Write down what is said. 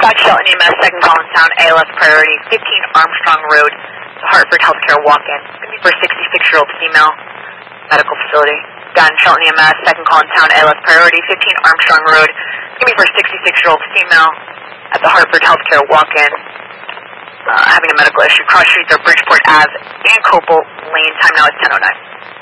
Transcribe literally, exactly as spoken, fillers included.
Dispatch Shelton E M S, second call in town, A L S priority, fifteen Armstrong Road, to Hartford Healthcare walk-in. It's going to be for a sixty-six-year-old female, medical facility. Gun, Shelton E M S, second call in town, A L S priority, fifteen Armstrong Road. It's going to be for a sixty-six-year-old female at the Hartford Healthcare walk-in, uh, having a medical issue. Cross streets are Bridgeport Ave and Copel Lane. Time now is ten oh nine.